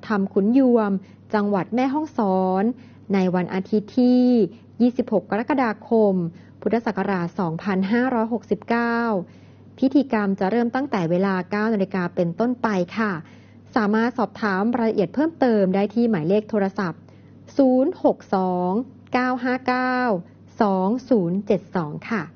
ธรรมขุนยวมจังหวัดแม่ฮ่องสอนในวันอาทิตย์ที่ 26 กรกฎาคม พุทธศักราช 2569 พิธีกรรมจะเริ่มตั้งแต่เวลา 9 นาฬิกาเป็นต้นไปค่ะสามารถสอบถามรายละเอียดเพิ่มเติมได้ที่หมายเลขโทรศัพท์ 062 959 2072 ค่ะ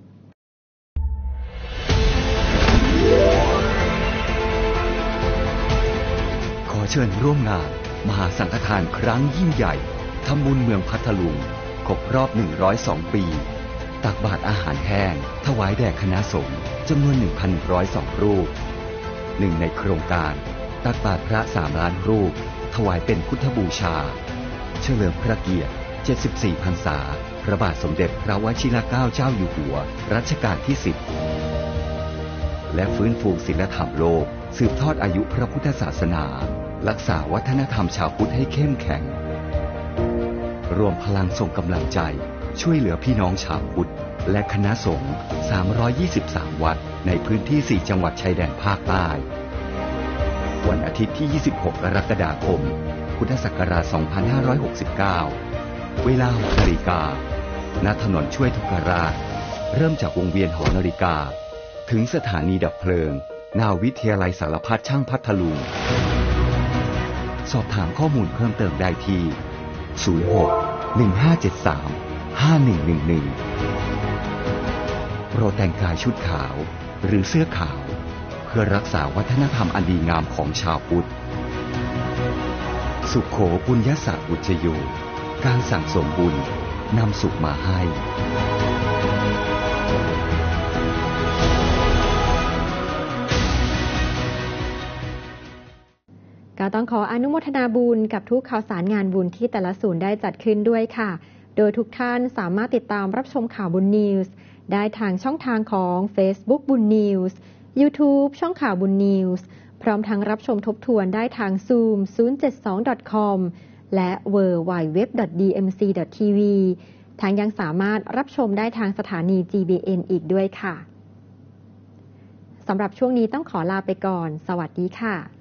ขอเชิญร่วมงานมหาสังฆทานครั้งยิ่งใหญ่ทำบุญเมืองพัทลุงครบรอบ102 ปีตักบาตรอาหารแห้งถวายแด่คณะสงฆ์จำนวน 1,102 รูปหนึ่งในโครงการตักบาตรพระ3 ล้านรูปถวายเป็นพุทธบูชาเฉลิมพระเกียรติ74 พรรษาพระบาทสมเด็จพระวชิรเกล้าเจ้าอยู่หัวรัชกาลที่ 10และฟื้นฟูศีลธรรมโลกสืบทอดอายุพระพุทธศาสนารักษาวัฒนธรรมชาวพุทธให้เข้มแข็งรวมพลังส่งกำลังใจช่วยเหลือพี่น้องชาวพุทธและคณะสงฆ์323 วัดในพื้นที่ 4 จังหวัดชายแดนภาคใต้วันอาทิตย์ที่ 26 กรกฎาคม พุทธศักราช 2569 เวลา 6 นาฬิกา ณ ถนนช่วยทุกราชเริ่มจากวงเวียนหอนาฬิกาถึงสถานีดับเพลิงนาวิทยาลัยสารพัดช่างพัทลุงสอบถามข้อมูลเพิ่มเติมได้ที่ 06-1573-5111 โปรดแต่งกายชุดขาวหรือเสื้อขาวเพื่อรักษาวัฒนธรรมอันดีงามของชาวพุทธสุขโขปุญญสะอุจจโยการสั่งสมบุญนำสุขมาให้ก็ต้องขออนุโมทนาบุญกับทุกข่าวสารงานบุญที่แต่ละศูนย์ได้จัดขึ้นด้วยค่ะโดยทุกท่านสามารถติดตามรับชมข่าวบุญนิวส์ได้ทางช่องทางของ Facebook บุญนิวส์ YouTube ช่องข่าวบุญนิวส์พร้อมทั้งรับชมทบทวนได้ทาง Zoom 072.com และ www.dmc.tv ทั้งยังสามารถรับชมได้ทางสถานี GBN อีกด้วยค่ะสำหรับช่วงนี้ต้องขอลาไปก่อนสวัสดีค่ะ